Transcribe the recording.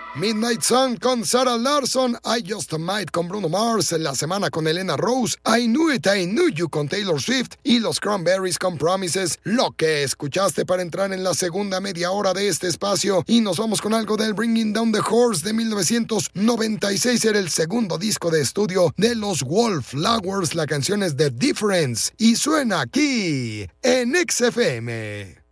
Midnight Sun con Sarah Larson, I Just Might con Bruno Mars, La Semana con Elena Rose, I Knew You con Taylor Swift y los Cranberries con Promises, lo que escuchaste para entrar en la segunda media hora de este espacio. Y nos vamos con algo del Bringing Down the Horse de 1996, era el segundo disco de estudio de los Wallflowers, la canción es The Difference y suena aquí en XFM.